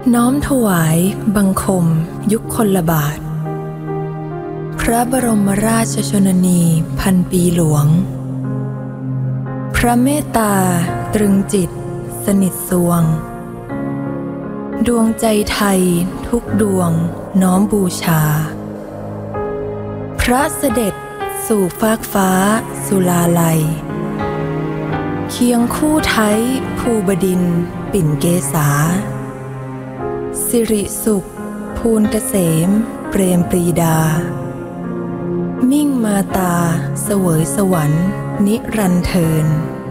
น้อมถวายบังคมยุคลบาทพระบรมราชชนนีพันปีหลวงพระเมตตาตรึงจิตสนิทสวงดวงใจไทยทุกดวงน้อมบูชาพระเสด็จสู่ฟากฟ้าสุลาลัยเคียงคู่ไทยภูบดินทร์ปิ่นเกษาสิริสุขภูลเกษมเปรมปรีดามิ่งมาตาเสวยสวรรค์นิรันดร์เทิน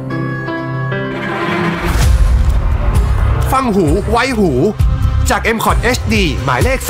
ฟังหูไว้หูจาก MCOT HD หมายเลข 30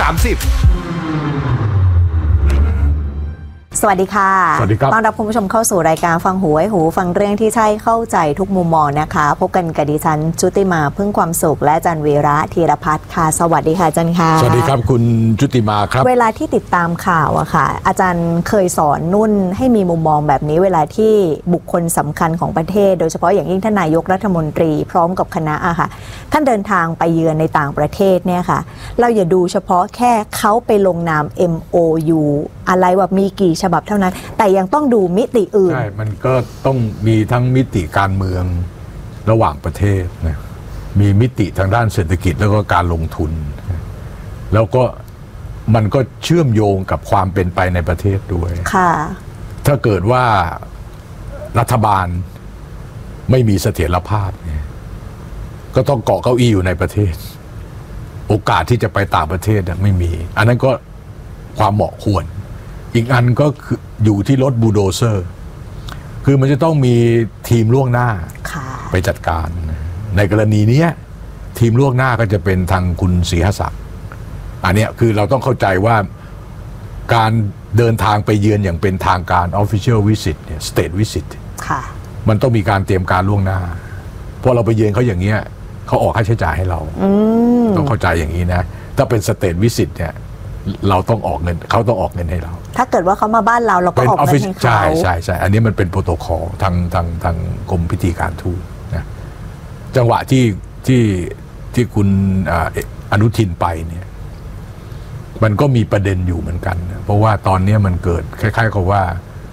สวัสดีค่ะสวัสดีครับต้อนรับคุณผู้ชมเข้าสู่รายการฟังหูไว้หูฟังเรื่องที่ใช่เข้าใจทุกมุมมองนะคะพบกันกับดิฉันชุติมาพึ่งความสุขและอาจารย์วีระธีรพัฒน์ค่ะสวัสดีค่ะอาจารย์ค่ะสวัสดีครับคุณชุติมาครับเวลาที่ติดตามข่าวอะค่ะอาจารย์เคยสอนนุ่นให้มีมุมมองแบบนี้เวลาที่บุคคลสำคัญของประเทศโดยเฉพาะอย่างยิ่งท่านนายกรัฐมนตรีพร้อมกับคณะอะค่ะท่านเดินทางไปเยือนในต่างประเทศเนี่ยค่ะเราอย่าดูเฉพาะแค่เขาไปลงนาม MOU อะไรแบบมีกี่ฉบับเท่านั้นแต่ยังต้องดูมิติอื่นใช่มันก็ต้องมีทั้งมิติการเมืองระหว่างประเทศนะมีมิติทางด้านเศรษฐกิจแล้วก็การลงทุนแล้วก็มันก็เชื่อมโยงกับความเป็นไปในประเทศด้วยค่ะถ้าเกิดว่ารัฐบาลไม่มีเสถียรภาพเนี่ยก็ต้องเกาะเก้าอี้อยู่ในประเทศโอกาสที่จะไปต่างประเทศไม่มีอันนั้นก็ความเหมาะควรอีกอันก็คืออยู่ที่รถบูลโดเซอร์คือมันจะต้องมีทีมล่วงหน้าไปจัดการในกรณีนี้ทีมล่วงหน้าก็จะเป็นทางคุณศรีหศักดิ์อันนี้คือเราต้องเข้าใจว่าการเดินทางไปเยือนอย่างเป็นทางการ Official Visit เนี่ย State Visit มันต้องมีการเตรียมการล่วงหน้าพอเราไปเยือนเขาอย่างเงี้ยเขาออกค่าใช้จ่ายให้เราต้องเข้าใจอย่างนี้นะถ้าเป็น State Visit เนี่ยเราต้องออกเงินเขาต้องออกเงินให้เราถ้าเกิดว่าเขามาบ้านเราเราก็ออกเงินให้เขาใช่อันนี้มันเป็นโปรโตคอลทางกรมพิธีการทูตนะจังหวะที่คุณอนุทินไปเนี่ยมันก็มีประเด็นอยู่เหมือนกันเพราะว่าตอนนี้มันเกิดคล้ายๆกับว่า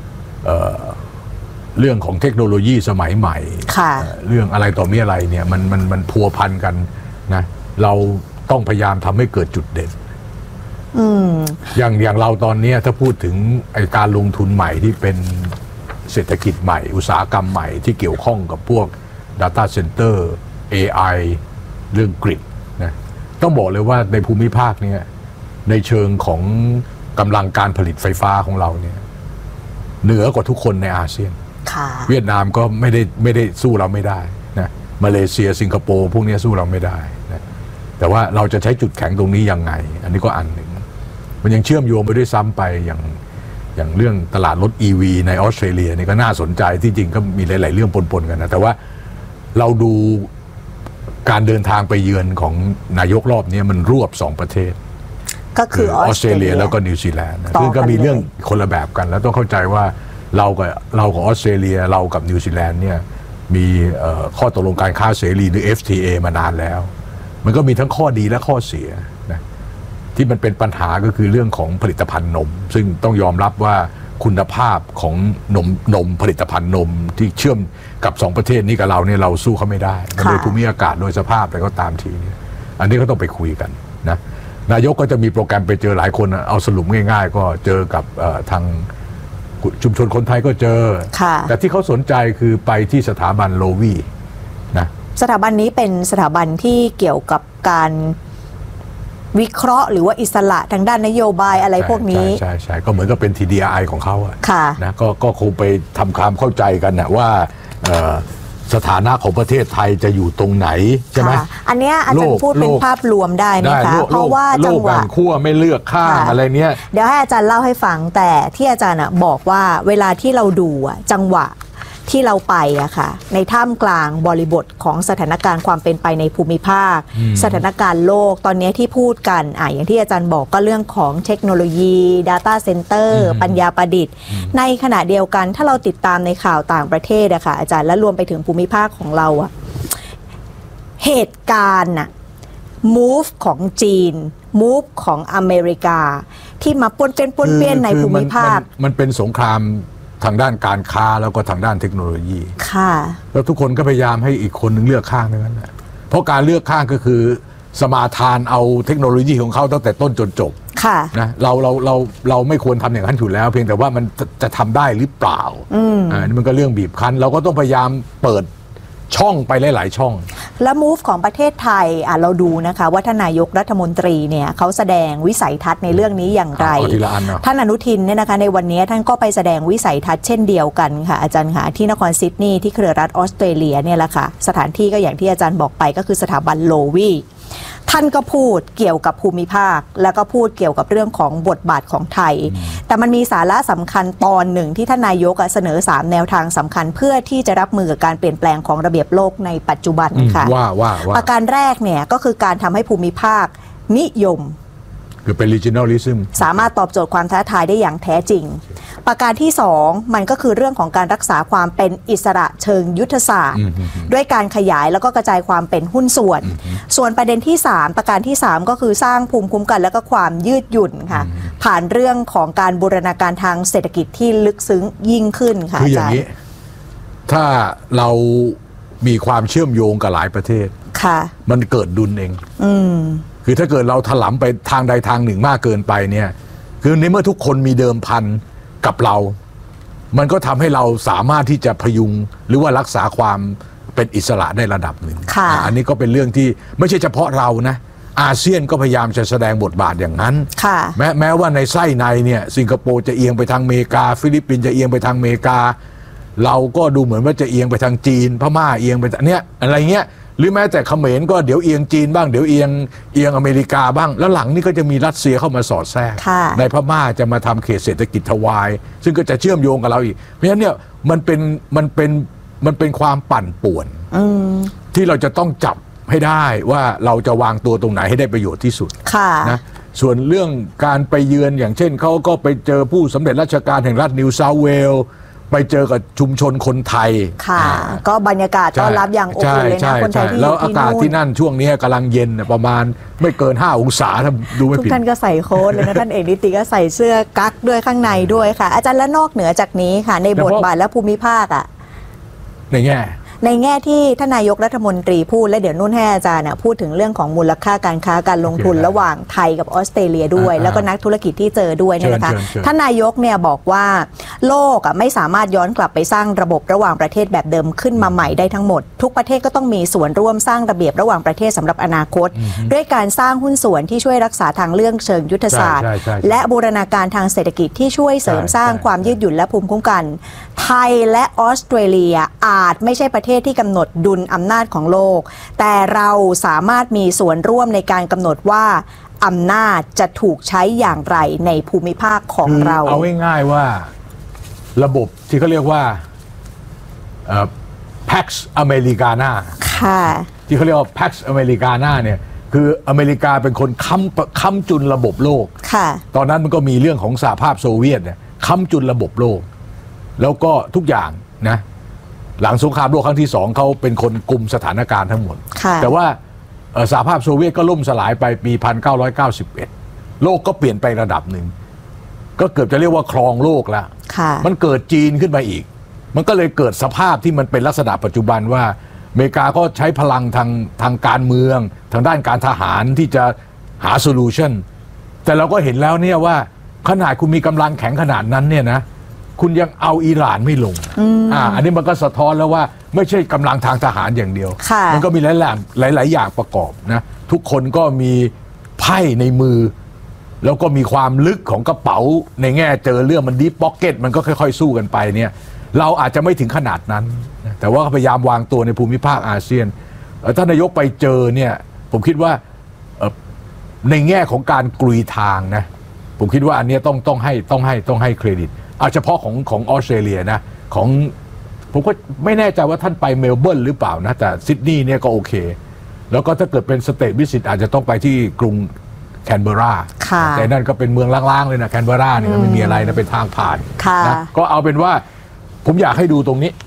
เรื่องของเทคโนโลยีสมัยใหม่เรื่องอะไรต่อมีอะไรเนี่ยมันพัวพันกันนะเราต้องพยายามทำให้เกิดจุดเด่นอย่างเราตอนนี้ถ้าพูดถึงการลงทุนใหม่ที่เป็นเศรษฐกิจใหม่อุตสาหกรรมใหม่ที่เกี่ยวข้องกับพวก Data Center AI เรื่องกริดนะต้องบอกเลยว่าในภูมิภาคนี้ในเชิงของกำลังการผลิตไฟฟ้าของเราเนี่ยเหนือกว่าทุกคนในอาเซียนเวียดนามก็ไม่ได้สู้เราไม่ได้นะมาเลเซียสิงคโปร์พวกนี้สู้เราไม่ได้นะแต่ว่าเราจะใช้จุดแข็งตรงนี้ยังไงอันนี้ก็อันหนึ่งมันยังเชื่อมโยงไปด้วยซ้ำไปอย่างเรื่องตลาดรถ EV ในออสเตรเลียนี่ก็น่าสนใจที่จริงก็มีหลายๆเรื่องปนๆกันนะแต่ว่าเราดูการเดินทางไปเยือนของนายกรอบนี้มันรวบ2ประเทศก็คือออสเตรเลียแล้วก็นิวซีแลนด์ซึ่งก็มีเรื่องคนละแบบกันแล้วต้องเข้าใจว่าเรากับออสเตรเลียเรากับนิวซีแลนด์เนี่ยมีข้อตกลงการค้าเสรีหรือ FTA มานานแล้วมันก็มีทั้งข้อดีและข้อเสียนะที่มันเป็นปัญหาก็คือเรื่องของผลิตภัณฑ์นมซึ่งต้องยอมรับว่าคุณภาพของนมผลิตภัณฑ์นมที่เชื่อมกับ2ประเทศนี้กับเราเนี่ยเราสู้เขาไม่ได้โดยภูมิอากาศโดยสภาพอะไรก็ตามทีเนี่ยอันนี้ก็ต้องไปคุยกันนะนายกก็จะมีโปรแกรมไปเจอหลายคนเอาสรุปง่ายๆก็เจอกับทางชุมชนคนไทยก็เจอแต่ที่เขาสนใจคือไปที่สถาบันโลวีนะสถาบันนี้เป็นสถาบันที่เกี่ยวกับการวิเคราะห์หรือว่าอิสระทางด้านนโยบายอะไรพวกนี้ใช่ก็เหมือนกับเป็น TDI ของเขาอะนะก็คงไปทำความเข้าใจกันนะว่าสถานะของประเทศไทยจะอยู่ตรงไหนใช่ไหมอันนี้อาจารย์พูดเป็นภาพรวมได้ไหมคะเพราะว่าจังหวะขั้วไม่เลือกข้างอะไรเนี้ยเดี๋ยวให้อาจารย์เล่าให้ฟังแต่ที่อาจารย์บอกว่าเวลาที่เราดูจังหวะที่เราไปอะค่ะในท่ามกลางบริบทของสถานการณ์ความเป็นไปในภูมิภาคสถานการณ์โลกตอนนี้ที่พูดกันอย่างที่อาจารย์บอกก็เรื่องของเทคโนโลยี Data Center ปัญญาประดิษฐ์ในขณะเดียวกันถ้าเราติดตามในข่าวต่างประเทศอะค่ะอาจารย์และรวมไปถึงภูมิภาคของเราอะเหตุการณ์ move ของจีน move ของอเมริกาที่มาป้วนเปี้ยนในภูมิภาคมันเป็นสงครามทางด้านการค้าแล้วก็ทางด้านเทคโนโลยีค่ะแล้วทุกคนก็พยายามให้อีกคนนึงเลือกข้างนั้นแหละเพราะการเลือกข้างก็คือสมาทานเอาเทคโนโลยีของเขาตั้งแต่ต้นจนจบนะเราไม่ควรทำอย่างนั้นอยู่แล้วเพียงแต่ว่ามันจะทำได้หรือเปล่านี่มันก็เรื่องบีบคั้นเราก็ต้องพยายามเปิดช่องไปหลายๆช่องแล้ว move ของประเทศไทยเราดูนะคะว่าท่านนายกรัฐมนตรีเนี่ยเขาแสดงวิสัยทัศน์ในเรื่องนี้อย่างไรท่านอนุทินเนี่ยนะคะในวันนี้ท่านก็ไปแสดงวิสัยทัศน์เช่นเดียวกันค่ะอาจารย์ค่ะที่นครซิดนีย์ที่เครือรัฐออสเตรเลียเนี่ยแหละค่ะสถานที่ก็อย่างที่อาจารย์บอกไปก็คือสถาบันโลวีท่านก็พูดเกี่ยวกับภูมิภาคแล้วก็พูดเกี่ยวกับเรื่องของบทบาทของไทยแต่มันมีสาระสำคัญตอนหนึ่งที่ท่านนายกเสนอ3แนวทางสำคัญเพื่อที่จะรับมือกับการเปลี่ยนแปลงของระเบียบโลกในปัจจุบันค่ะประการแรกเนี่ยก็คือการทำให้ภูมิภาคนิยมคือเป็น regionalism สามารถตอบโจทย์ความท้าทายได้อย่างแท้จริงประการที่2มันก็คือเรื่องของการรักษาความเป็นอิสระเชิงยุทธศาสตร์ด้วยการขยายแล้วก็กระจายความเป็นหุ้นส่วนส่วนประเด็นที่3ประการที่3ก็คือสร้างภูมิคุ้มกันและก็ความยืดหยุ่นค่ะผ่านเรื่องของการบูรณาการทางเศรษฐกิจที่ลึกซึ้งยิ่งขึ้นค่ะคืออย่างนี้ถ้าเรามีความเชื่อมโยงกับหลายประเทศค่ะมันเกิดดุลเองคือถ้าเกิดเราถลำไปทางใดทางหนึ่งมากเกินไปเนี่ยคือในเมื่อทุกคนมีเดิมพันกับเรามันก็ทำให้เราสามารถที่จะพยุงหรือว่ารักษาความเป็นอิสระได้ระดับหนึ่งอันนี้ก็เป็นเรื่องที่ไม่ใช่เฉพาะเรานะอาเซียนก็พยายามจะแสดงบทบาทอย่างนั้นแม้ว่าในไส้ในเนี่ยสิงคโปร์จะเอียงไปทางอเมริกาฟิลิปปินส์จะเอียงไปทางอเมริกาเราก็ดูเหมือนว่าจะเอียงไปทางจีนพม่าเอียงไปเนี้ยอะไรเงี้ยหรือแม้แต่เขมรก็เดี๋ยวเอียงจีนบ้างเดี๋ยวเอียงอเมริกาบ้างแล้วหลังนี่ก็จะมีรัสเซียเข้ามาสอดแทรกในพม่าจะมาทำเขตเศรษฐกิจทวายซึ่งก็จะเชื่อมโยงกับเราอีกเพราะฉะนั้นเนี่ยมันเป็นความปั่นป่วนที่เราจะต้องจับให้ได้ว่าเราจะวางตัวตรงไหนให้ได้ประโยชน์ที่สุดนะส่วนเรื่องการไปเยือนอย่างเช่นเขาก็ไปเจอผู้สำเร็จราชการแห่งรัฐนิวเซาท์เวลส์ไปเจอกับชุมชนคนไทยค่ะก็บรรยากาศต้อนรับอย่างอบอุ่นเลยนะคนไทยที่แล้วอากาศที่นั่นช่วงนี้กำลังเย็นประมาณไม่เกิน5 องศาถ้าดูไม่ผิดทุกท่านก็ใส่โค้ทเลยนะท่านเอกนิติก็ใส่เสื้อกั๊กด้วยข้างในด้วยค่ะอาจารย์และนอกเหนือจากนี้ค่ะในบทบาทและภูมิภาคในแง่ที่ท่านนายกรัฐมนตรีพูดและเดี๋ยวนุ่นให้อาจารย์พูดถึงเรื่องของมูลค่าการค้าการลงทุนระหว่างไทยกับออสเตรเลียด้วยแล้วก็นักธุรกิจที่เจอด้วยนะคะท่านนายกเนี่ยบอกว่าโลกไม่สามารถย้อนกลับไปสร้างระบบระหว่างประเทศแบบเดิมขึ้นมาใหม่ได้ทั้งหมดทุกประเทศก็ต้องมีส่วนร่วมสร้างระเบียบระหว่างประเทศสำหรับอนาคตด้วยการสร้างหุ้นส่วนที่ช่วยรักษาทางเรื่องเชิงยุทธศาสตร์และบูรณาการทางเศรษฐกิจที่ช่วยเสริมสร้างความยืดหยุ่นและภูมิคุ้มกันไทยและออสเตรเลียอาจไม่ใช่ประเทศที่กำหนดดุลอำนาจของโลกแต่เราสามารถมีส่วนร่วมในการกำหนดว่าอำนาจจะถูกใช้อย่างไรในภูมิภาคของเราเอาง่ายๆว่าระบบที่เขาเรียกว่า Pax Americana ค่ะที่เขาเรียกว่า Pax Americana เนี่ยคืออเมริกาเป็นคนค้ำจุนระบบโลกค่ะตอนนั้นมันก็มีเรื่องของสหภาพโซเวียตเนี่ยค้ำจุนระบบโลกแล้วก็ทุกอย่างนะหลังสงครามโลกครั้งที่2เขาเป็นคนกุมสถานการณ์ทั้งหมดแต่ว่าสหภาพโซเวียตก็ล่มสลายไปปี 1991 โลกก็เปลี่ยนไประดับหนึ่งก็เกือบจะเรียกว่าครองโลกแล้วมันเกิดจีนขึ้นมาอีกมันก็เลยเกิดสภาพที่มันเป็นลักษณะปัจจุบันว่าอเมริกาก็ใช้พลังทางการเมืองทางด้านการทหารที่จะหาโซลูชันแต่เราก็เห็นแล้วเนี่ยว่าขนาดคุณมีกำลังแข็งขนาดนั้นเนี่ยนะคุณยังเอาอิหร่านไม่ลงอันนี้มันก็สะท้อนแล้วว่าไม่ใช่กำลังทางทหารอย่างเดียวมันก็มีหลายอย่างประกอบนะทุกคนก็มีไพ่ในมือแล้วก็มีความลึกของกระเป๋าในแง่เจอเรื่องมันดีฟพ็อกเก็ตมันก็ค่อยๆสู้กันไปเนี่ยเราอาจจะไม่ถึงขนาดนั้นแต่ว่าพยายามวางตัวในภูมิภาคอาเซียนท่านนายกไปเจอเนี่ยผมคิดว่าในแง่ของการกลุยทางนะผมคิดว่าอันนี้ต้องให้เครดิตเอาเฉพาะของออสเตรเลียนะของผมก็ไม่แน่ใจว่าท่านไปเมลเบิร์นหรือเปล่านะแต่ซิดนีย์เนี่ยก็โอเคแล้วก็ถ้าเกิดเป็นสเตทวิสิตอาจจะต้องไปที่กรุงแคนเบอร์ราแต่นั่นก็เป็นเมืองล่างๆเลยนะแคนเบอร์ราเนี่ยไม่มีอะไรนะเป็นทางผ่านนะก็เอาเป็นว่าผมอยากให้ดูตรงนี้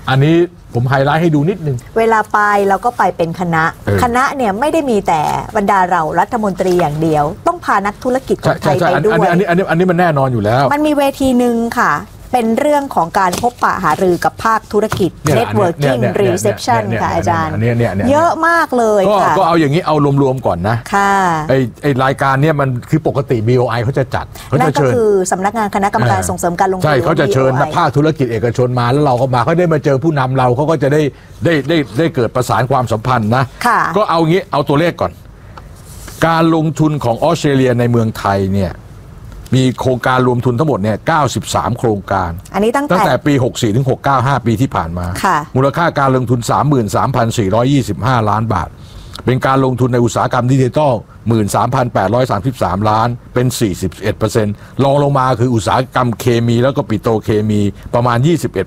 อันนี้ผมไฮไลท์ให้ดูนิดนึงเวลาไปเราก็ไปเป็นคณะเนี่ยไม่ได้มีแต่บรรดาเรารัฐมนตรีอย่างเดียวต้องพานักธุรกิจของไทยไปด้วยอันนี้มันแน่นอนอยู่แล้วมันมีเวทีหนึ่งค่ะเป็นเรื่องของการพบปะหารือกับภาคธุรกิจ Networking Reception ค่ะอาจารย์เยอะมากเลยค่ะก็เอาอย่างนี้เอารวมๆก่อนนะค่ะไอรายการเนี่ยมันคือปกติ BOI เขาจะจัดเขาจะเชิญนั่นก็คือสำนักงานคณะกรรมการส่งเสริมการลงทุนใช่เขาจะเชิญภาคธุรกิจเอกชนมาแล้วเราก็มาเขาได้มาเจอผู้นำเราเขาก็จะได้เกิดประสานความสัมพันธ์นะก็เอางี้เอาตัวเลขก่อนการลงทุนของออสเตรเลียในเมืองไทยเนี่ยมีโครงการรวมทุนทั้งหมดเนี่ย93โครงการอันนี้ตั้งแต่ปี64ถึง69 5ปีที่ผ่านมามูลค่าการลงทุน 33,425 ล้านบาทเป็นการลงทุนในอุตสาหกรรมดิจิทัล 13,833 ล้านเป็น 41% รองลงมาคืออุตสาหกรรมเคมีแล้วก็ปิโตรเคมีประมาณ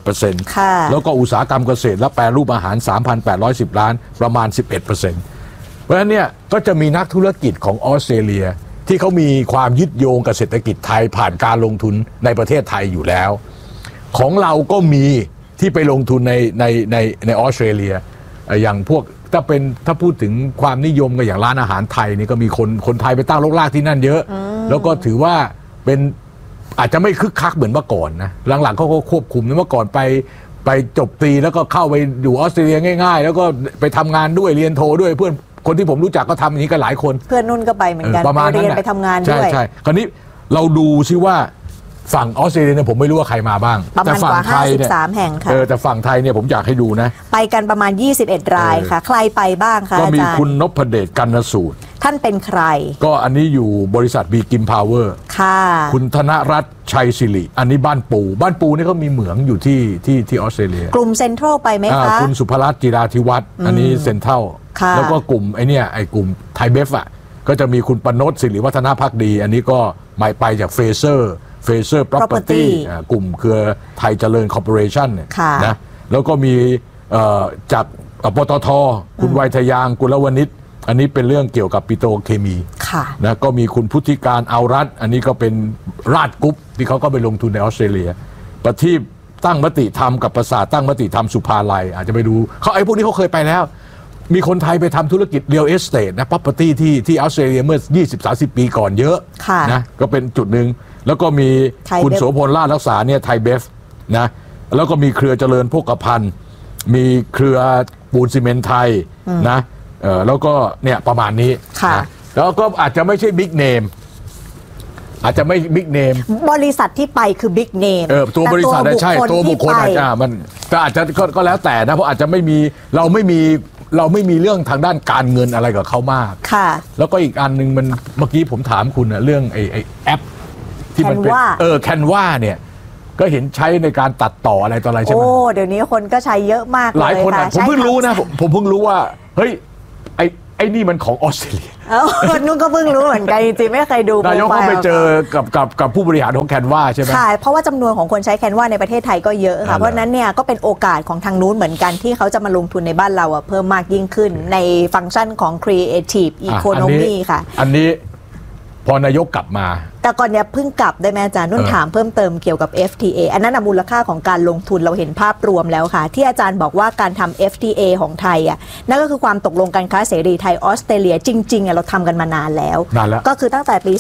21% แล้วก็อุตสาหกรรมเกษตรและแปรรูปอาหาร 3,810 ล้านประมาณ 11%เพราะฉะนั้นเนี่ยก็จะมีนักธุรกิจของออสเตรเลียที่เขามีความยึดโยงกับเศรษฐกิจไทยผ่านการลงทุนในประเทศไทยอยู่แล้วของเราก็มีที่ไปลงทุนในออสเตรเลียอย่างพวกถ้าพูดถึงความนิยมก็อย่างร้านอาหารไทยนี่ก็มีคนไทยไปตั้งรกรากที่นั่นเยอะแล้วก็ถือว่าเป็นอาจจะไม่คึกคักเหมือนเมื่อก่อนนะหลังๆเขาก็ควบคุมเมื่อก่อนไปจบตรีแล้วก็เข้าไปอยู่ออสเตรเลียง่ายๆแล้วก็ไปทำงานด้วยเรียนโทด้วยเพื่อนคนที่ผมรู้จักก็ทำอย่างนี้กันหลายคนเพื่อนนุ่นก็ไปเหมือนกันไปเรียนไปทำงานด้วยใช่คราวนี้เราดูซิว่าฝั่งออสเตรเลียเนี่ยผมไม่รู้ว่าใครมาบ้างแต่ฝั่งไทยเนี่ย 53 แห่งค่ะแต่ฝั่งไทยเนี่ยผมอยากให้ดูนะไปกันประมาณ21รายค่ะใครไปบ้างคะก็มีคุณนพเดชกรรณสูตรท่านเป็นใครก็อันนี้อยู่บริษัทบีกิมพาวเวอร์ค่ะคุณธนรัตน์ชัยศิริอันนี้บ้านปูนี่เขามีเหมืองอยู่ที่ออสเตรเลียกลุ่มเซ็นทรัลไปไหมคะคุณสุภรัตน์จิราธิวัฒน์อันนี้เซ็นทรัลแล้วก็กลุ่มไอกลุ่มไทยเบฟอ่ะก็จะมีคุณปนดศิริวัฒนภักดีอันนี้ก็หมายไปจากเฟเซอร์ Property กลุ่มเครือไทยเจริญคอร์ปอเรชั่นนะแล้วก็มีจากปตท.คุณไวทยางกุลวณิชอันนี้เป็นเรื่องเกี่ยวกับปิโตรเคมีนะก็มีคุณพุทธิการเอารัฐอันนี้ก็เป็นราชกรุ๊ปที่เขาก็ไปลงทุนในออสเตรเลียประทีปตั้งมติธรรมกับประสาทตั้งมติธรรมสุภาลัยอาจจะไปดูเขาพวกนี้เขาเคยไปแล้วมีคนไทยไปทำธุรกิจ real estate นะ property ที่ออสเตรเลียเมื่อ 20-30 ปีก่อนเยอะนะก็เป็นจุดหนึ่งแล้วก็มีคุณโสพลราชรักษาเนี่ยไทยเบฟนะแล้วก็มีเครือเจริญโภคภัณฑ์มีเครือปูนซีเมนต์ไทยนะแล้วก็เนี่ยประมาณนี้นะแล้วก็อาจจะไม่ใช่บิ๊กเนมอาจจะไม่บิ๊กเนมบริษัทที่ไปคือบิ๊กเนมตัวบริษัทใช่ตัวบุคคลอาจจะมันแต่อาจจะก็แล้วแต่นะเพราะอาจจะไม่มีเราไม่มีเรื่องทางด้านการเงินอะไรกับเขามากค่ะแล้วก็อีกอันนึงมันเมื่อกี้ผมถามคุณเรื่องไอ้แอปที่มันเป็นแคนวาเนี่ยก็เห็นใช้ในการตัดต่ออะไรต่ออะไรใช่ไหมเดี๋ยวนี้คนก็ใช้เยอะมากเลยหลายคนผมเพิ่งรู้นะผมเพิ่งรู้ว่าเฮ้ยไอ้นี่มันของออสเตรเลียนุ่นก็เพิ่งรู้เหมือนกันจริงๆไม่เคยดูนายกก็ไปเจอกับผู้บริหารของแคนวาใช่ไหมค่ะเพราะว่าจำนวนของคนใช้แคนวาในประเทศไทยก็เยอะค่ะเพราะนั้นเนี่ยก็เป็นโอกาสของทางนู้นเหมือนกันที่เขาจะมาลงทุนในบ้านเราเพิ่มมากยิ่งขึ้นในฟังก์ชันของ Creative Economy ค่ะอันนี้พอนายกกลับมาแต่ก่อนอย่าเพิ่งกลับได้ไหมอาจารย์นุ่นถามเพิ่มเติมเกี่ยวกับ FTA อันนั้นมูลค่าของการลงทุนเราเห็นภาพรวมแล้วค่ะที่อาจารย์บอกว่าการทำ FTA ของไทยนั่นก็คือความตกลงการค้าเสรีไทยออสเตรเลียจริงๆเราทำกันมานานแล้วก็คือตั้งแต่ปี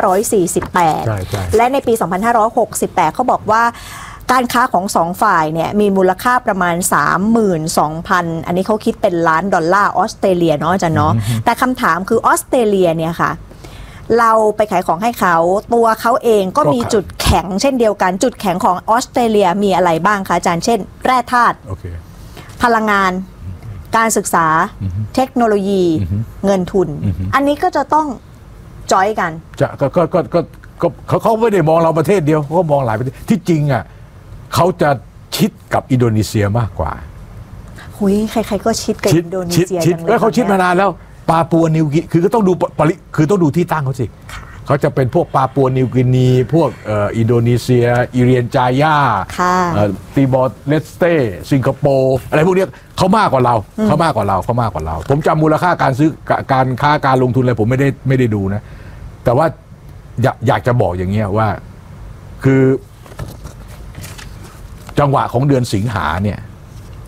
2548 และในปี 2568 เขาบอกว่าการค้าของสองฝ่ายเนี่ยมีมูลค่าประมาณ 32,000 อันนี้เขาคิดเป็นล้านดอลลาร์ออสเตรเลียเนาะอาจารย์เนาะแต่คำถามคือออสเตรเลียเนี่ยค่ะเราไปขายของให้เขาตัวเขาเองก็มีจุดแข็งเช่นเดียวกันจุดแข็งของออสเตรเลียมีอะไรบ้างคะอาจารย์เช่นแร่ธาตุพลังงานการศึกษาเทคโนโลยีเงินทุนอันนี้ก็จะต้องจอยกันเขาไม่ได้มองเราประเทศเดียวเขาก็มองหลายประเทศที่จริงเขาจะชิดกับอินโดนีเซียมากกว่าหุยใครๆก็ชิดกับอินโดนีเซียจังเลยแล้วเขาชิดมานานแล้วปาปัวนิวกิคือก็ต้องดูคือต้องดูที่ตั้งเขาสิเขาจะเป็นพวกปาปัวนิวกินีพวกอินโดนีเซียอิเรียนจายาติมอร์เลสเตสิงคโปร์อะไรพวกนี้เขามากกว่าเราผมจำมูลค่าการซื้อการค้าการลงทุนอะไรผมไม่ได้ดูนะแต่ว่าอยากจะบอกอย่างเงี้ยว่าคือจังหวะของเดือนสิงหาเนี่ย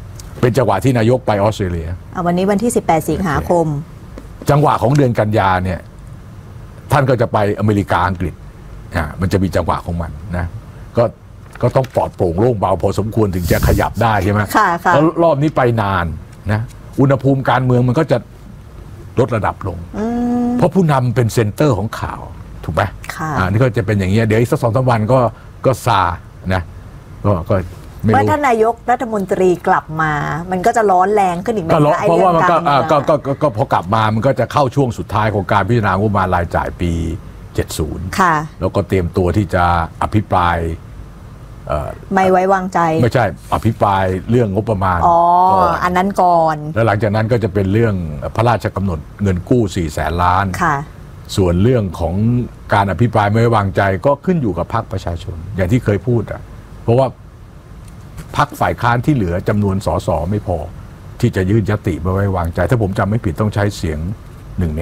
เป็นจังหวะที่นายกไปออสเตรเลียวันนี้วันที่18สิงหาคมจังหวะของเดือนกันยาเนี่ยท่านก็จะไปอเมริกาอังกฤษมันจะมีจังหวะของมันนะก็ต้องปลอดโปร่งโล่งเบาพอสมควรถึงจะขยับได้ใช่ไหมแล้วรอบนี้ไปนานนะอุณหภูมิการเมืองมันก็จะลดระดับลงเพราะผู้นำเป็นเซ็นเตอร์ของข่าวถูกไหมนี่ก็จะเป็นอย่างเงี้ยเดี๋ยวอีกสัก2-3 วันก็ซานะก็เมื่อท่านนายกรัฐมนตรีกลับมามันก็จะร้อนแรงขึ้นอีกไหมเพราะว่ามันก็พอกลับมามันก็จะเข้าช่วงสุดท้ายของการพิจารณางบประมาณรายจ่ายปี70 ค่ะแล้วก็เตรียมตัวที่จะอภิปรายไม่ไว้วางใจไม่ใช่อภิปรายเรื่องงบประมาณอันนั้นก่อนแล้วหลังจากนั้นก็จะเป็นเรื่องพระราชกำหนดเงินกู้400,000 ล้านค่ะส่วนเรื่องของการอภิปรายไม่ไว้วางใจก็ขึ้นอยู่กับพรรคประชาชนอย่างที่เคยพูดเพราะว่าพรรคฝ่ายค้านที่เหลือจำนวนสสไม่พอที่จะยื่นยติไม่ไว้วางใจถ้าผมจำไม่ผิดต้องใช้เสียง1 ใน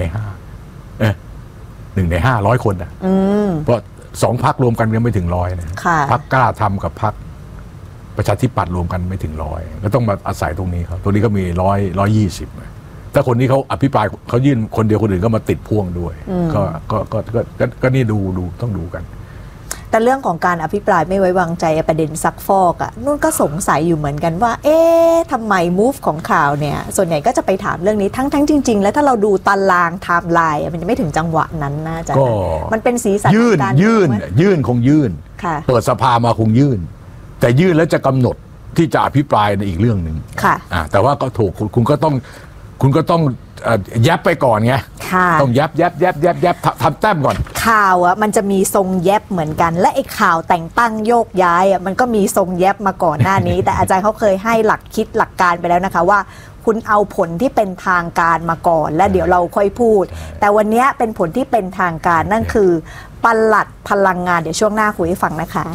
5 1 ใน 500 คนเพราะ2 พรรครวมกันยังไม่ถึง100นะพรรคกล้าทำกับพรรคประชาธิปัตย์รวมกันไม่ถึง100ก็ต้องมาอาศัยตรงนี้ครับตรงนี้ก็มี120ถ้าคนนี้เขาอภิปรายเขายื่นคนเดียวคนอื่นก็มาติดพ่วงด้วยก็นี่ดูต้องดูกันแต่เรื่องของการอภิปรายไม่ไว้วางใจประเด็นซักฟอกนุ่นก็สงสัยอยู่เหมือนกันว่าทำไมมูฟของข่าวเนี่ยส่วนใหญ่ก็จะไปถามเรื่องนี้ทั้งจริงๆแล้วถ้าเราดูตารางไทม์ไลน์มันจะไม่ถึงจังหวะนั้นนะจ๊ะมันเป็นสีสันการยื่นคงยื่นเปิดสภามาคงยื่นแต่ยื่นแล้วจะกำหนดที่จะอภิปรายในอีกเรื่องหนึ่งแต่ว่าก็ถูกคุณก็ต้องยับไปก่อนไงต้องยับทำแต้มก่อนข่าวมันจะมีทรงแยบเหมือนกันและไอ้ข่าวแต่งตั้งโยกย้ายมันก็มีทรงแยบมาก่อนหน้านี้ แต่อาจารย์เขาเคยให้หลักคิดหลักการไปแล้วนะคะว่าคุณเอาผลที่เป็นทางการมาก่อนและเดี๋ยวเราค่อยพูดแต่วันนี้เป็นผลที่เป็นทางการนั่นคือปลัดพลังงานเดี๋ยวช่วงหน้าคุยให้ฟังนะคะ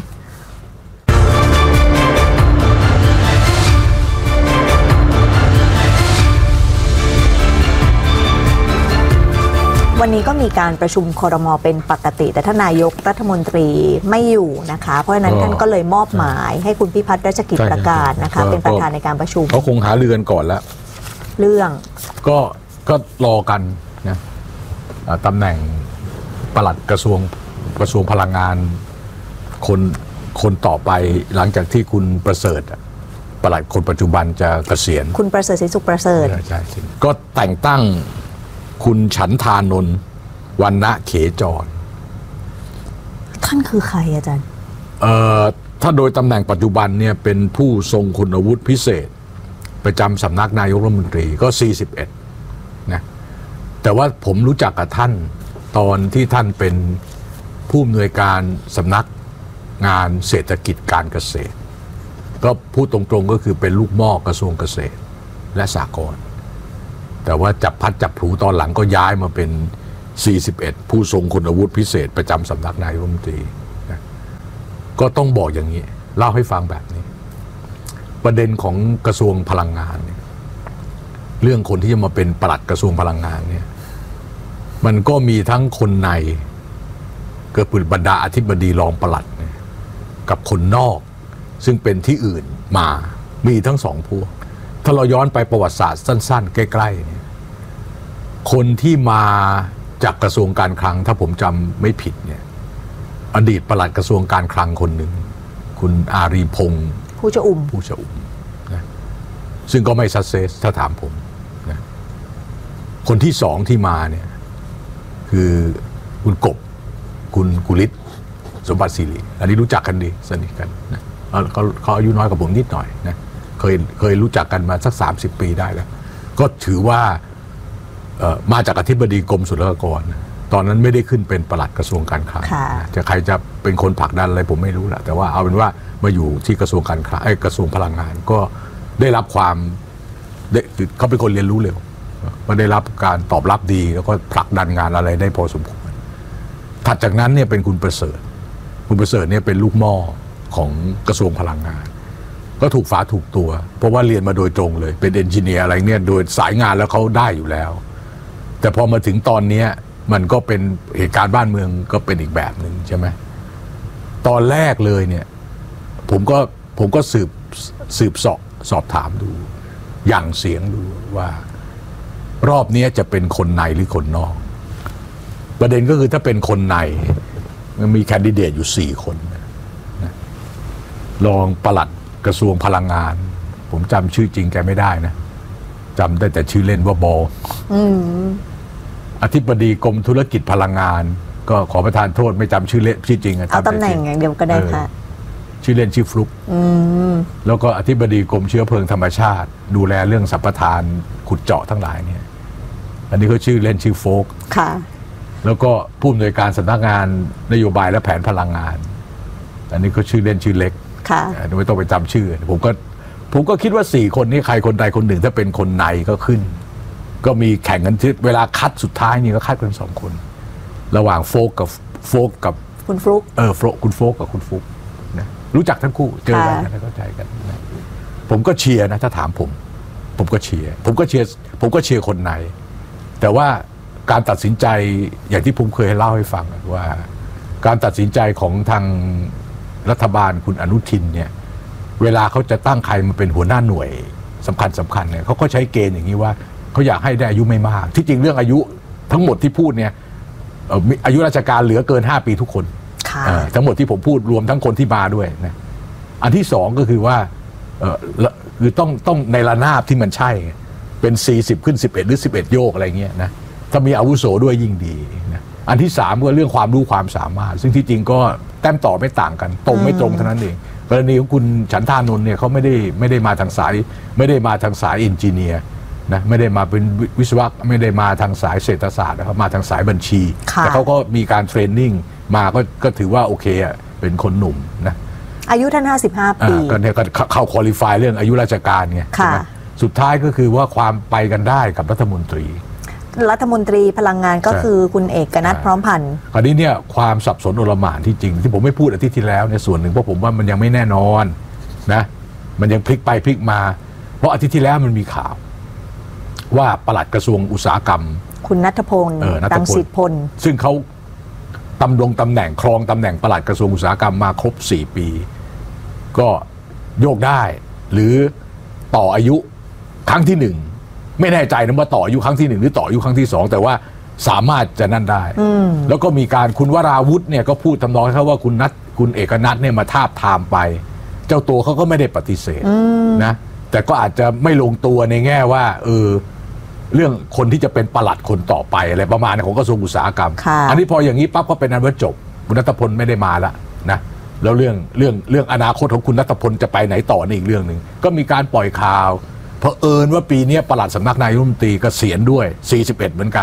วันนี้ก็มีการประชุมครม.เป็นปกติแต่ท่านนายกรัฐมนตรีไม่อยู่นะคะเพราะฉะนั้นท่านก็เลยมอบหมายให้คุณพิพัฒน์รัชกิจประการนะคะเป็นประธานในการประชุมเขาคงหาเรือนก่อนแล้วเรื่องก็รอกันนะตำแหน่งปลัดกระทรวงพลังงานคนต่อไปหลังจากที่คุณประเสริฐปลัดคนปัจจุบันจะเกษียณคุณประเสริฐศรีสุขประเสริฐใช่ก็แต่งตั้งคุณฉันทานนท์วรรณเขจรท่านคือใครอาจารย์ถ้าโดยตำแหน่งปัจจุบันเนี่ยเป็นผู้ทรงคุณวุฒิพิเศษประจำสำนักนายกรัฐมนตรีก็41นะแต่ว่าผมรู้จักกับท่านตอนที่ท่านเป็นผู้อำนวยการสำนักงานเศรษฐกิจการเกษตรก็พูดตรงๆก็คือเป็นลูกหม้อกระทรวงเกษตรและสหกรณ์แต่ว่าจับพัดจับผูตอนหลังก็ย้ายมาเป็น41ผู้ทรงคุณวุฒิพิเศษประจำสำนักนายกรัฐมนตรีนะก็ต้องบอกอย่างนี้เล่าให้ฟังแบบนี้ประเด็นของกระทรวงพลังงานเนี่ยเรื่องคนที่จะมาเป็นปลัดกระทรวงพลังงานเนี่ยมันก็มีทั้งคนในก็คือบรรดาอธิบดีรองปลัดเนี่ยกับคนนอกซึ่งเป็นที่อื่นมามีทั้งสองพวกถ้าเราย้อนไปประวัติศาสตร์สั้นๆใกล้ๆเนี่ยคนที่มาจากกระทรวงการคลังถ้าผมจำไม่ผิดเนี่ยอดีตปลัดกระทรวงการคลังคนหนึ่งคุณอารีพงษ์ผู้จะอุ่มนะซึ่งก็ไม่ซักเซสถ้าถามผมนะคนที่สองที่มาเนี่ยคือคุณกบคุณกุลิศสมบัติศิริอันนี้รู้จักกันดีสนิทกันนะเขาอายุน้อยกว่าผมนิดหน่อยนะเคยรู้จักกันมาสัก30 ปีได้แล้วก็ถือว่ามาจากอธิบดีกรมศุลกากรตอนนั้นไม่ได้ขึ้นเป็นปลัดกระทรวงการคลังจะใครจะเป็นคนผลักดันอะไรผมไม่รู้แหละแต่ว่าเอาเป็นว่ามาอยู่ที่กระทรวงการคลังกระทรวงพลังงานก็ได้รับความเขาเป็นคนเรียนรู้เร็วก็ได้รับการตอบรับดีแล้วก็ผลักดันงานอะไรได้พอสมควรถัดจากนั้นเนี่ยเป็นคุณประเสริฐเนี่ยเป็นลูกหม้อของกระทรวงพลังงานก็ถูกฝาถูกตัวเพราะว่าเรียนมาโดยตรงเลยเป็นเอนจิเนียร์อะไรเนี่ยโดยสายงานแล้วเขาได้อยู่แล้วแต่พอมาถึงตอนนี้มันก็เป็นเหตุการณ์บ้านเมืองก็เป็นอีกแบบหนึ่งใช่ไหมตอนแรกเลยเนี่ยผมก็สืบสอบถามดูอย่างเสียงดูว่ารอบนี้จะเป็นคนในหรือคนนอกประเด็นก็คือถ้าเป็นคนในมันมีแคนดิเดตอยู่4 คนนะรองปลัดกระทรวงพลังงานผมจำชื่อจริงแกไม่ได้นะจำได้แต่ชื่อเล่นว่าบออธิบดีกรมธุรกิจพลังงานก็ขอประทานโทษไม่จำชื่อเล่นชื่อจริงเอาตำแหน่งอย่างเดียวก็ได้ค่ะชื่อเล่นชื่อฟลุกแล้วก็อธิบดีกรมเชื้อเพลิงธรรมชาติดูแลเรื่องสัมปทานขุดเจาะทั้งหลายเนี่ยอันนี้เขาชื่อเล่นชื่อโฟกค่ะแล้วก็ผู้อำนวยการสำนักงานนโยบายและแผนพลังงานอันนี้เขาชื่อเล่นชื่อเล็กค่ะไม่ต้องไปจำชื่อผมก็คิดว่า4 คนนี้ใครคนใดคนหนึ่งถ้าเป็นคนในก็ขึ้นก็มีแข่งกันที่เวลาคัดสุดท้ายนี่ก็คัดกัน2 คนระหว่างโฟกกับคุณฟลุกคุณโฟกกับคุณฟลุกนะรู้จักทั้งคู่เจอกันแล้วเข้าใจกันนะผมก็เชียร์นะถ้าถามผมก็เชียร์คนในแต่ว่าการตัดสินใจอย่างที่ผมเคยเล่าให้ฟังว่าการตัดสินใจของทางรัฐบาลคุณอนุทินเนี่ยเวลาเขาจะตั้งใครมาเป็นหัวหน้าหน่วยสำคัญเนี่ยเขาก็ใช้เกณฑ์อย่างนี้ว่าเขาอยากให้ได้อายุไม่มากที่จริงเรื่องอายุทั้งหมดที่พูดเนี่ยอายุราชการเหลือเกิน5 ปีทุกคนทั้งหมดที่ผมพูดรวมทั้งคนที่มาด้วยนะอันที่2ก็คือว่าคือต้องในระนาบที่มันใช่เป็น40ขึ้น11หรือ11โยกอะไรเงี้ยนะถ้ามีอาวุโสด้วยยิ่งดีนะอันที่3ก็เรื่องความรู้ความสามารถซึ่งที่จริงก็แต้มต่อไม่ต่างกันตรงไม่ตรงเท่านั้นเองกรณีของคุณฉันทานนท์เนี่ยเขาไม่ได้มาทางสายเอนจิเนียร์นะไม่ได้มาเป็นวิศวะไม่ได้มาทางสายเศรษฐศาสตร์นะครับมาทางสายบัญชีแต่เขาก็มีการเทรนนิ่งมาก็ถือว่าโอเคอ่ะเป็นคนหนุ่มนะอายุท่าน55 ปีก็เนี่ยก็เข้าควอลิฟายเรื่องอายุราชการไงสุดท้ายก็คือว่าความไปกันได้กับรัฐมนตรีพลังงานก็คือคุณเอกนัทพร้อมพันธ์คราวนี้เนี่ยความสับสนโอลหม่านที่จริงที่ผมไม่พูดอาทิตย์ที่แล้วในส่วนหนึ่งเพราะผมว่ามันยังไม่แน่นอนนะมันยังพลิกไปพลิกมาเพราะอาทิตย์ที่แล้วมันมีข่าวว่าปลัดกระทรวงอุตสาหกรรมคุณณัฐพงศ์รังสิตพลซึ่งเขาตำแหน่งครองตำแหน่งปลัดกระทรวงอุตสาหกรรมมาครบ4 ปีก็โยกได้หรือต่ออายุครั้งที่1ไม่แน่ใจนะว่าต่ออายุครั้งที่1หรือต่ออายุครั้งที่2แต่ว่าสามารถจะนั่นได้แล้วก็มีการคุณวราวุธเนี่ยก็พูดทำนองเขาว่าคุณเอกนัทเนี่ยมาทาบทามไปเจ้าตัวเขาก็ไม่ได้ปฏิเสธนะแต่ก็อาจจะไม่ลงตัวในแง่ว่าเรื่องคนที่จะเป็นปลัดคนต่อไปอะไรประมาณของกระทรวงอุตสาหกรรมอันนี้พออย่างนี้ปั๊บก็เป็นอันว่าจบคุณณัฐพลไม่ได้มาละนะแล้วเรื่องอนาคตของคุณณัฐพลจะไปไหนต่อนี่อีกเรื่องหนึ่งก็มีการปล่อยข่าวเผอิญว่าปีนี้ปลัดสำนักนายกรัฐมนตรีเกษียณด้วย41เหมือนกัน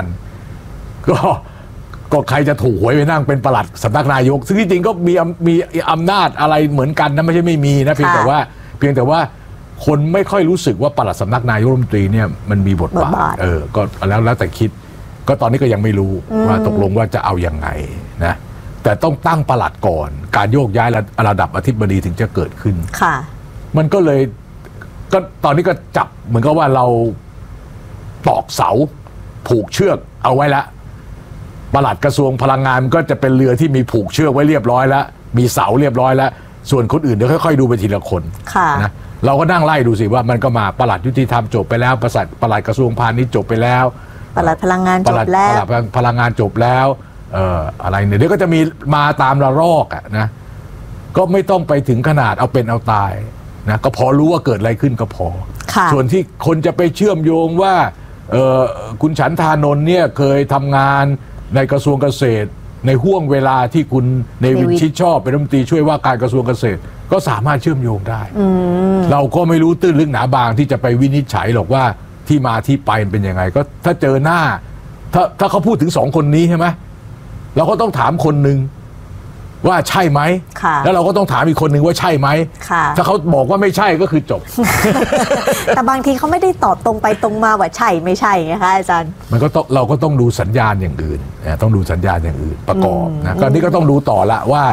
ก็ใครจะถูกหวยไปนั่งเป็นปลัดสำนักนายกซึ่งที่จริงก็มีอำนาจอะไรเหมือนกันนะไม่ใช่ไม่มีนะเพียงแต่ว่าคนไม่ค่อยรู้สึกว่าปลัดสำนักนายกรัฐมนตรีเนี่ยมันมีบทบาทก็แล้วแต่คิดก็ตอนนี้ก็ยังไม่รู้ว่าตกลงว่าจะเอายังไงนะแต่ต้องตั้งปลัดก่อนการโยกย้ายระดับอธิบดีถึงจะเกิดขึ้นค่ะมันก็เลยก็ตอนนี้ก็จับเหมือนกับว่าเราตอกเสาผูกเชือกเอาไว้แล้วปลัดกระทรวงพลังงานก็จะเป็นเรือที่มีผูกเชือกไว้เรียบร้อยแล้วมีเสาเรียบร้อยแล้วส่วนคนอื่นเดี๋ยวค่อยๆดูไปทีละคนนะเราก็นั่งไล่ดูสิว่ามันก็มาปลัดยุติธรรมจบไปแล้วปลัดกระทรวงพาณิชย์จบไปแล้วปลัดพลังงานจบแล้วพลังงานจบแล้วอะไรเนี่ยเดี๋ยวก็จะมีมาตามระลอกนะก็ไม่ต้องไปถึงขนาดเอาเป็นเอาตายนะก็พอรู้ว่าเกิดอะไรขึ้นก็พอส่วนที่คนจะไปเชื่อมโยงว่าคุณฉันทานนท์เนี่ยเคยทำงานในกระทรวงเกษตรในห่วงเวลาที่คุณเนวินชิดชอบเป็นรัฐมนตรีช่วยว่าการกระทรวงเกษตรก็สามารถเชื่อมโยงได้เราก็ไม่รู้ตื้นลึกหนาบางที่จะไปวินิจฉัยหรอกว่าที่มาที่ไปเป็นยังไงก็ถ้าเจอหน้าถ้าเขาพูดถึง2 คนนี้ใช่ไหมเราก็ต้องถามคนหนึ่งว่าใช่ไหมแล้วเราก็ต้องถามอีกคนหนึ่งว่าใช่ไหมถ้าเขาบอกว่าไม่ใช่ก็คือจบแต่บางทีเขาไม่ได้ตอบตรงไปตรงมาว่าใช่ไม่ใช่ไงคะอาจารย์มันก็เราก็ต้องดูสัญญาณอย่างอื่นต้องดูสัญญาณอย่างอื่นประกอบนะก็นี่ก็ต้องดูต่อละว่า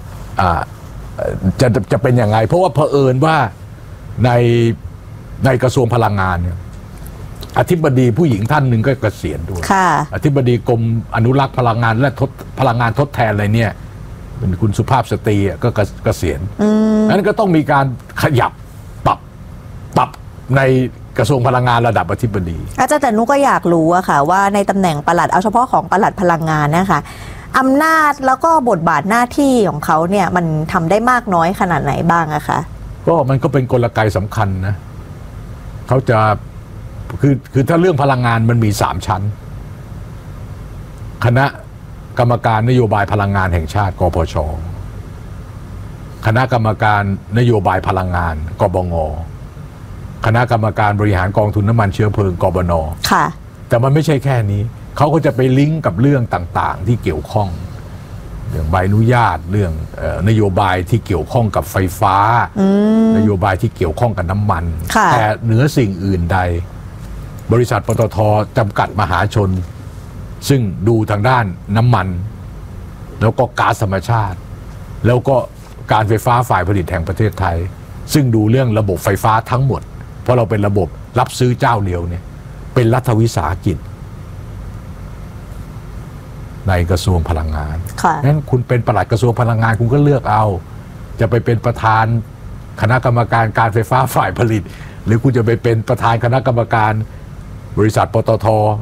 จะเป็นยังไงเพราะว่าเผอิญว่าในกระทรวงพลังงานเนี่ยอธิบดีผู้หญิงท่านหนึ่งก็เกษียณด้วยอธิบดีกรมอนุรักษ์พลังงานและพลังงานทดแทนอะไรเนี่ยเป็นคุณสุภาพสตรีก็เกษียณนั้นก็ต้องมีการขยับปรับในกระทรวงพลังงานระดับอธิบดีอาจารย์แต่นุก็อยากรู้อะค่ะว่าในตำแหน่งปลัดเอาเฉพาะของปลัดพลังงานนะคะอำนาจแล้วก็บทบาทหน้าที่ของเขาเนี่ยมันทำได้มากน้อยขนาดไหนบ้างอะคะก็มันก็เป็นกลไกสำคัญนะเขาจะคือถ้าเรื่องพลังงานมันมี3 ชั้นคณะกรรมการนโยบายพลังงานแห่งชาติกปช.คณะกรรมการนโยบายพลังงานกบง.คณะกรรมการบริหารกองทุนน้ำมันเชื้อเพลิงกบน. ค่ะแต่มันไม่ใช่แค่นี้เขาก็จะไปลิงก์กับเรื่องต่างๆที่เกี่ยวข้องเรื่องใบอนุญาตเรื่องนโยบายที่เกี่ยวข้องกับไฟฟ้านโยบายที่เกี่ยวข้องกับน้ำมันแต่เหนือสิ่งอื่นใดบริษัทปตท.จำกัดมหาชนซึ่งดูทางด้านน้ำมันแล้วก็ก๊าซธรรมชาติแล้วก็การไฟฟ้าฝ่ายผลิตแห่งประเทศไทยซึ่งดูเรื่องระบบไฟฟ้าทั้งหมดเพราะเราเป็นระบบรับซื้อเจ้าเดียวเนี่ยเป็นรัฐวิสาหกิจในกระทรวงพลังงานงั้นคุณเป็นปลัดกระทรวงพลังงานคุณก็เลือกเอาจะไปเป็นประธานคณะกรรมการการไฟฟ้าฝ่ายผลิตหรือคุณจะไปเป็นประธานคณะกรรมการบริษัทปตท.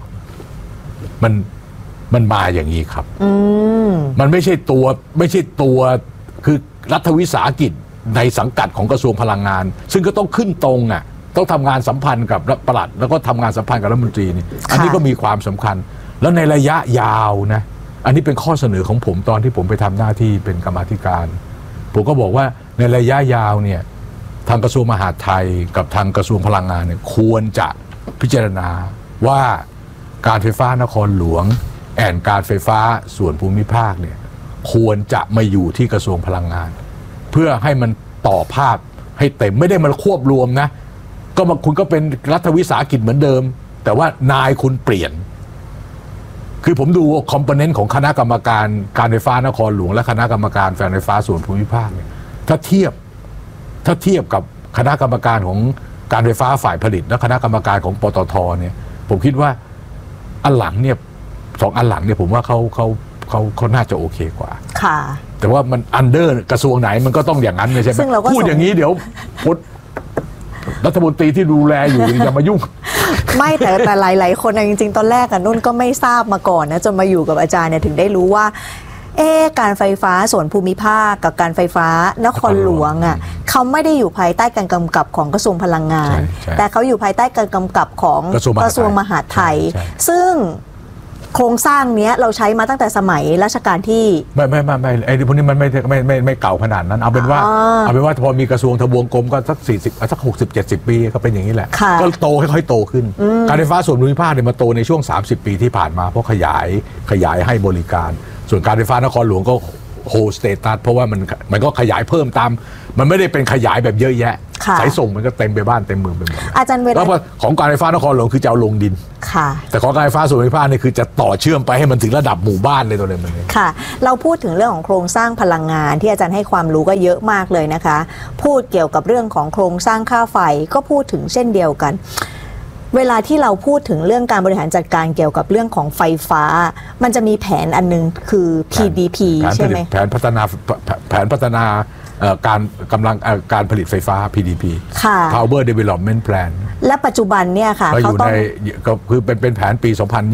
มันมาอย่างนี้ครับมันไม่ใช่ตัวคือรัฐวิสาหกิจในสังกัดของกระทรวงพลังงานซึ่งก็ต้องขึ้นตรงต้องทำงานสัมพันธ์กับปลัดแล้วก็ทำงานสัมพันธ์กับรัฐมนตรีนี่อันนี้ก็มีความสำคัญแล้วในระยะยาวนะอันนี้เป็นข้อเสนอของผมตอนที่ผมไปทำหน้าที่เป็นกรรมาธิการผมก็บอกว่าในระยะยาวเนี่ยทางกระทรวงมหาดไทยกับทางกระทรวงพลังงานเนี่ยควรจะพิจารณาว่าการไฟฟ้านครหลวงแอนการไฟฟ้าส่วนภูมิภาคเนี่ยควรจะมาอยู่ที่กระทรวงพลังงานเพื่อให้มันต่อภาพให้เต็มไม่ได้มาควบรวมนะก็คุณก็เป็นรัฐวิสาหกิจเหมือนเดิมแต่ว่านายคุณเปลี่ยนคือผมดูคอมโพเนนต์ของคณะกรรมการการไฟฟ้านครหลวงและคณะกรรมการการไฟฟ้าส่วนภูมิภาคเนี่ยถ้าเทียบกับคณะกรรมการของการไฟฟ้าฝ่ายผลิตและคณะกรรมการของปตท.เนี่ยผมคิดว่าอันหลังเนี่ย2 อันหลังเนี่ยผมว่าเขาน่าจะโอเคกว่าค่ะแต่ว่ามันอันเดอร์กระทรวงไหนมันก็ต้องอย่างนั้นเลยใช่ไหมพูดอย่างนี้เดี๋ยวรัฐมนตรีที่ดูแลอยู่อย่ามายุ่งไม่แต่หลายๆคนจริงๆตอนแรกนุ่นก็ไม่ทราบมาก่อนนะจนมาอยู่กับอาจารย์เนี่ยถึงได้รู้ว่าการไฟฟ้าส่วนภูมิภาคกับการไฟฟ้านครหลวงเขาไม่ได้อยู่ภายใต้การกำกับของกระทรวงพลังงานแต่เขาอยู่ภายใต้การกำกับของกระทรวงมหาดไทยซึ่งโครงสร้างนี้เราใช้มาตั้งแต่สมัยรัชกาลที่ไม่ไอ้พวกนี้มันไม่เก่าขนาดนั้นเอาเป็นว่าพอมีกระทรวงทบวงกรมก็สัก60-70 ปีก็เป็นอย่างนี้แหละก็โตค่อยๆโตขึ้นการไฟฟ้าส่วนภูมิภาคเนี่ยมาโตในช่วง30 ปีที่ผ่านมาเพราะขยายให้บริการส่วนการไฟฟ้านครหลวงก็โฮสเตตัสเพราะว่ามันก็ขยายเพิ่มตามมันไม่ได้เป็นขยายแบบเยอะแยะสายส่งมันก็เต็มไปบ้านเต็มเมืองไปหมดอาจารย์เวลาแล้วของการไฟฟ้านครหลวงคือจะเอาลงดินแต่ของการไฟฟ้าส่วนภูมิภาคเนี่ยคือจะต่อเชื่อมไปให้มันถึงระดับหมู่บ้านเลยตัวเลยมันค่ะเราพูดถึงเรื่องของโครงสร้างพลังงานที่อาจารย์ให้ความรู้ก็เยอะมากเลยนะคะพูดเกี่ยวกับเรื่องของโครงสร้างค่าไฟก็พูดถึงเช่นเดียวกันเวลาที่เราพูดถึงเรื่องการบริหารจัดการเกี่ยวกับเรื่องของไฟฟ้ามันจะมีแผนอันนึงคือ PDP ใช่ไหมแผนพัฒนาการผลิตไฟฟ้า PDP Power Development Plan และปัจจุบันเนี่ยค่ะเขาต้องคือเป็นแผนปี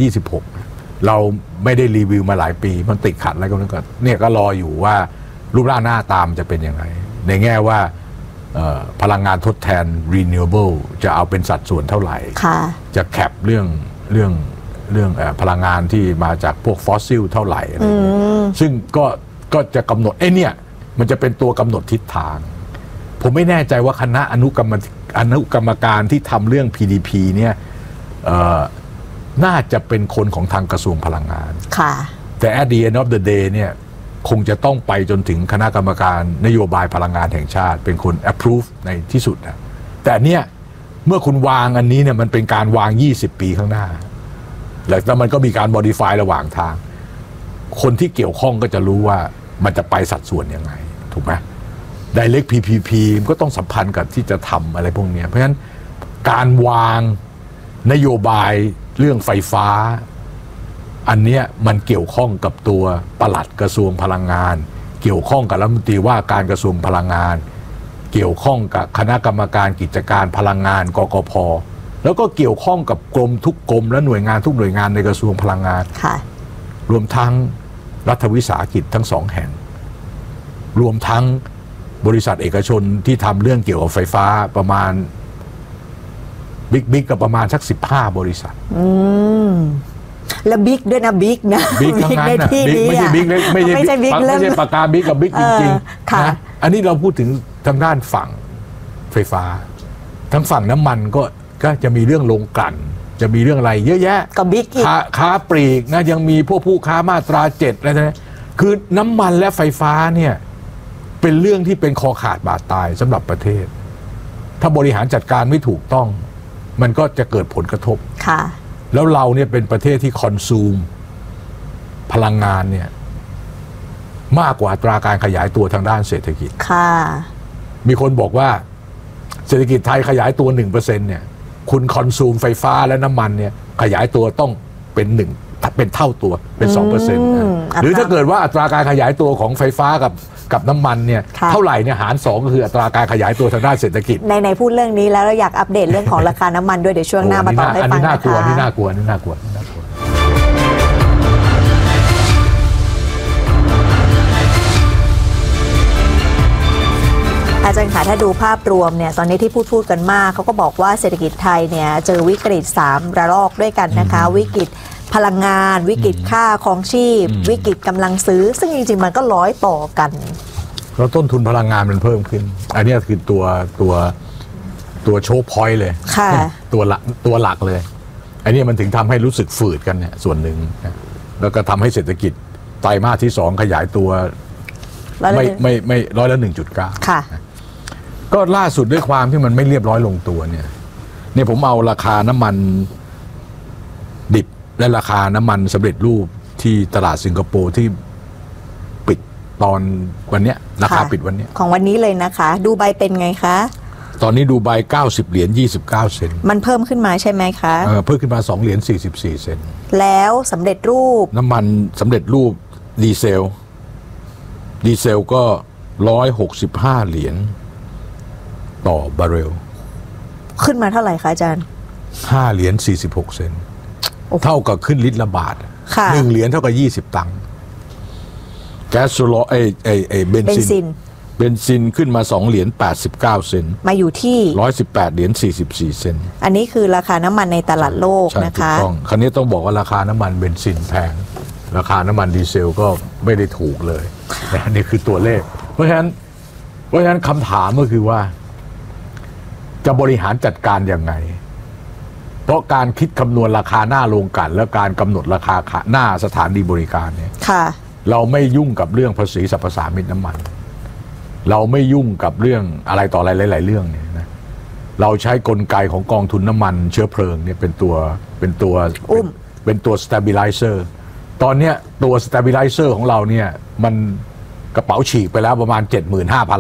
2026เราไม่ได้รีวิวมาหลายปีมันติดขัดอะไรก็นั่นก็เนี่ยก็รออยู่ว่ารูปร่างหน้าตามจะเป็นยังไงในแง่ว่าพลังงานทดแทน renewable จะเอาเป็นสัดส่วนเท่าไหร่จะแคปเรื่องพลังงานที่มาจากพวกฟอสซิลเท่าไหร่อะไรเงี้ยซึ่งก็จะกำหนดเนี่ยมันจะเป็นตัวกำหนดทิศทางผมไม่แน่ใจว่าคณะอนุกรรมการที่ทำเรื่อง PDP เนี่ยน่าจะเป็นคนของทางกระทรวงพลังงานแต่ at the end of the day เนี่ยคงจะต้องไปจนถึงคณะกรรมการนโยบายพลังงานแห่งชาติเป็นคน approve ในที่สุดนะแต่เนี่ยเมื่อคุณวางอันนี้เนี่ยมันเป็นการวาง20 ปีข้างหน้าแล้วมันก็มีการ modify ระหว่างทางคนที่เกี่ยวข้องก็จะรู้ว่ามันจะไปสัดส่วนยังไงถูกไหม Direct PPP มันก็ต้องสัมพันธ์กับที่จะทำอะไรพวกนี้เพราะฉะนั้นการวางนโยบายเรื่องไฟฟ้าอันเนี้ยมันเกี่ยวข้องกับตัวปลัดกระทรวงพลังงานเกี่ยวข้องกับรัฐมนตรีว่าการกระทรวงพลังงานเกี่ยวข้องกับคณะกรรมการกิจการพลังงานกกพ. แล้วก็เกี่ยวข้องกับกรมทุกกรมและหน่วยงานทุกหน่วยงานในกระทรวงพลังงานค่ะรวมทั้งรัฐวิสาหกิจทั้ง2 แห่งรวมทั้งบริษัทเอกชนที่ทำเรื่องเกี่ยวกับไฟฟ้าประมาณบิ๊กกับประมาณสัก15 บริษัทแล้วบิ๊กด้วยนะบิ๊กนะบิ๊กทั้งนั้นนะบิ๊กไม่ใช่บิ๊กเล็กไม่ใช่บิ๊กไม่ใช่ปากกาบิ๊กกับบิ๊กจริงๆนะอันนี้เราพูดถึงทางด้านฝั่งไฟฟ้าทั้งฝั่งน้ำมันก็จะมีเรื่องโรงกลั่นจะมีเรื่องอะไรเยอะแยะกับบิ๊กอีกค้าปลีกนะยังมีพวกผู้ค้ามาตรา7อะไรนะคือน้ำมันและไฟฟ้าเนี่ยเป็นเรื่องที่เป็นคอขาดบาดตายสำหรับประเทศถ้าบริหารจัดการไม่ถูกต้องมันก็จะเกิดผลกระทบค่ะแล้วเราเนี่ยเป็นประเทศที่คอนซูมพลังงานเนี่ยมากกว่าอัตราการขยายตัวทางด้านเศรษฐกิจค่ะมีคนบอกว่าเศรษฐกิจไทยขยายตัว 1% เนี่ยคุณคอนซูมไฟฟ้าและน้ำมันเนี่ยขยายตัวต้องเป็นเท่าตัวเป็น 2% หรือถ้าเกิดว่าอัตราการขยายตัวของไฟฟ้ากับน้ำมันเนี่ยเท่าไหร่เนี่ยหาร 2ก็คืออัตราการขยายตัวทางด้านเศรษฐกิจในพูดเรื่องนี้แล้วเราอยากอัปเดตเรื่องของราคาน้ำมันด้วยเดี๋ยวช่วงหน้ามาต่อให้ฟังนะคะอันนี้น่ากลัวนี่น่ากลัวนี่น่ากลัวอาจารย์คะถ้าดูภาพรวมเนี่ยตอนนี้ที่พูดกันมากเขาก็บอกว่าเศรษฐกิจไทยเนี่ยเจอวิกฤต3 ระลอกด้วยกันนะคะวิกฤตพลังงานวิกฤตค่าครองชีพวิกฤตกำลังซื้อซึ่งจริงๆมันก็ร้อยต่อกันเพราะต้นทุนพลังงานมันเพิ่มขึ้นอันนี้คือตัวโชว์พอยต์เลยตัวหลักเลยอันนี้มันถึงทำให้รู้สึกฝืดกันเนี่ยส่วนหนึ่งแล้วก็ทำให้เศรษฐกิจไตรมาสที่2ขยายตัวไม่1.9% ค่ะก็ล่าสุดด้วยความที่มันไม่เรียบร้อยลงตัวเนี่ยผมเอาราคาน้ำมันดิบและราคาน้ำมันสำเร็จรูปที่ตลาดสิงคโปร์ที่ปิดตอนวันนี้ราคาปิดวันนี้ของวันนี้เลยนะคะดูไบเป็นไงคะตอนนี้ดูไบ$90.29มันเพิ่มขึ้นมาใช่ไหมคะเพิ่มขึ้นมา$2.44 แล้วสำเร็จรูปน้ำมันสำเร็จรูปดีเซลก็$165ต่อบาร์เรลขึ้นมาเท่าไหร่คะอาจารย์ $5.46เท่ากับขึ้นลิตรละบาท$1เท่ากับ20 ตังค์แก๊สโซลเบนซินขึ้นมา$2.89 มาอยู่ที่ $118.44 อันนี้คือราคาน้ำมันในตลาดโลกนะคะคราวนี้ต้องบอกว่าราคาน้ำมันเบนซินแพงราคาน้ำมันดีเซลก็ไม่ได้ถูกเลยนี่คือตัวเลขเพราะฉะนั้นคำถามก็คือว่าจะบริหารจัดการยังไงเพราะการคิดคำนวณราคาหน้าโรงกลั่นและการกำหนดราคาหน้าสถานีบริการเนี่ยเราไม่ยุ่งกับเรื่องภาษีสรรพสามิตน้ำมันเราไม่ยุ่งกับเรื่องอะไรต่ออะไรหลายๆเรื่องเนี่ยนะเราใช้กลไกของกองทุนน้ำมันเชื้อเพลิงเนี่ยเป็นตัว stabilizer ตอนนี้ตัว stabilizer ของเราเนี่ยมันกระเป๋าฉีกไปแล้วประมาณ 75,000